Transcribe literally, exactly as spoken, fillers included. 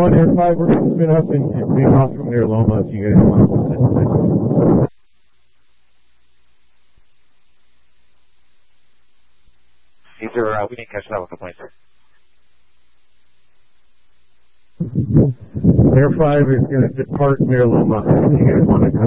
one, Air five, we're coming up and being off from near Loma if you guys want. Either, uh, we didn't catch that with the point, sir. Air five is going to depart near Loma if you guys want to come